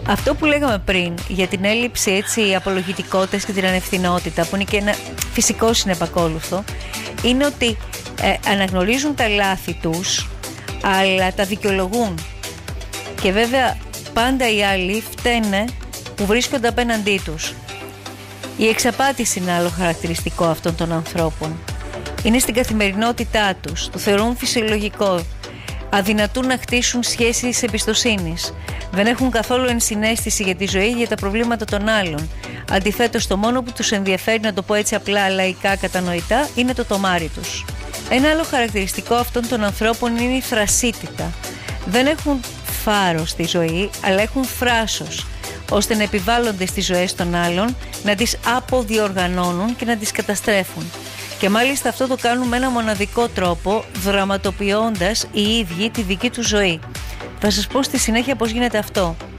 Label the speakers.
Speaker 1: Αυτό που λέγαμε πριν για την έλλειψη έτσι απολογητικότητας και την ανευθυνότητα, που είναι και ένα φυσικό συνεπακόλουθο, είναι ότι αναγνωρίζουν τα λάθη τους, αλλά τα δικαιολογούν. Και βέβαια πάντα οι άλλοι φταίνε που βρίσκονται απέναντί τους. Η εξαπάτηση είναι άλλο χαρακτηριστικό αυτών των ανθρώπων. Είναι στην καθημερινότητά τους, το θεωρούν φυσιολογικό. Αδυνατούν να χτίσουν σχέσεις εμπιστοσύνης. Δεν έχουν καθόλου ενσυναίσθηση για τη ζωή, για τα προβλήματα των άλλων. Αντιθέτως, το μόνο που τους ενδιαφέρει, να το πω έτσι απλά, λαϊκά, κατανοητά, είναι το τομάρι τους. Ένα άλλο χαρακτηριστικό αυτών των ανθρώπων είναι η θρασίτητα. Δεν έχουν φάρος στη ζωή, αλλά έχουν θράσος, ώστε να επιβάλλονται στις ζωές των άλλων, να τις αποδιοργανώνουν και να τις καταστρέφουν. Και μάλιστα αυτό το κάνουν με ένα μοναδικό τρόπο, δραματοποιώντας οι ίδιοι τη δική τους ζωή. Θα σας πω στη συνέχεια πώς γίνεται αυτό.